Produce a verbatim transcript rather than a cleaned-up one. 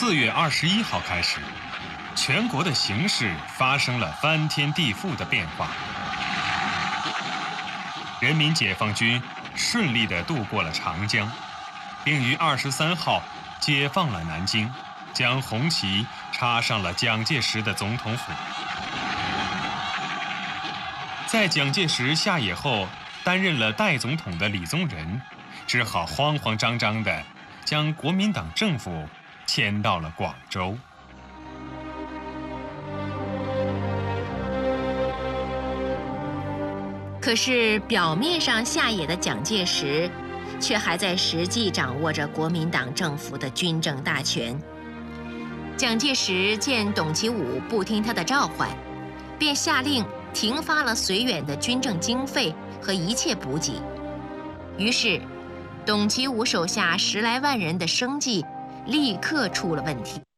四月二十一号开始，全国的形势发生了翻天地覆的变化。人民解放军顺利地渡过了长江，并于二十三号解放了南京，将红旗插上了蒋介石的总统府。在蒋介石下野后，担任了代总统的李宗仁，只好慌慌张张地将国民党政府迁到了广州。 可是表面上下野的蒋介石，却还在实际掌握着国民党政府的军政大权。蒋介石见董其武不听他的召唤，便下令停发了绥远的军政经费和一切补给。于是，董其武手下十来万人的生计立刻出了问题。